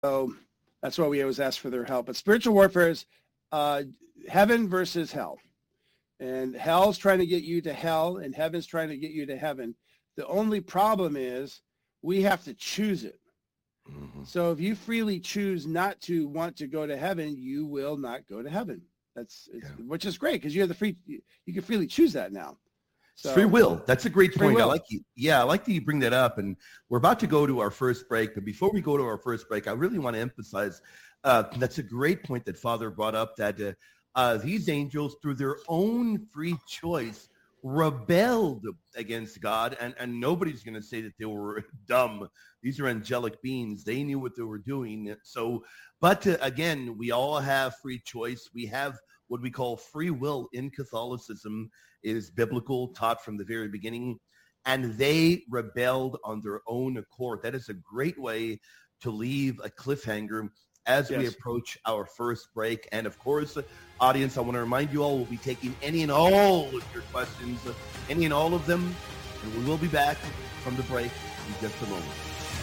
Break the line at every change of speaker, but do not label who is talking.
So that's why we always ask for their help. But spiritual warfare is heaven versus hell. And hell's trying to get you to hell, and heaven's trying to get you to heaven. The only problem is we have to choose it. Mm-hmm. So if you freely choose not to want to go to heaven, you will not go to heaven. Which is great because you have you can freely choose that now.
So, free will. That's a great point. I like you. Yeah, I like that you bring that up. And we're about to go to our first break. But before we go to our first break, I really want to emphasize that's a great point that Father brought up, that these angels, through their own free choice, rebelled against God. And nobody's going to say that they were dumb. These are angelic beings. They knew what they were doing. So, but again, we all have free choice. We have what we call free will in Catholicism. It is biblical, taught from the very beginning, and they rebelled on their own accord. That is a great way to leave a cliffhanger as we approach our first break. And of course, audience, I want to remind you all, we'll be taking any and all of your questions, any and all of them, and we will be back from the break in just a moment.